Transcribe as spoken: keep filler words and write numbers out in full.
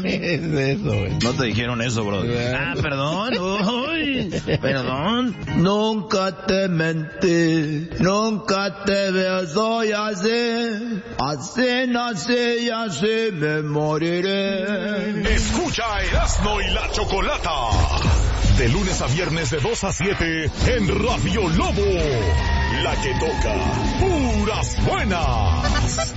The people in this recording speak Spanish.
eso, güey. No te dijeron eso, bro. Ah, perdón. Uy, perdón. Nunca te mentí, nunca te beso y así, así nací y así me moriré. Escucha Erasmo y la Chocolata. De lunes a viernes de dos a siete en Radio Lobo. La que toca puras buenas.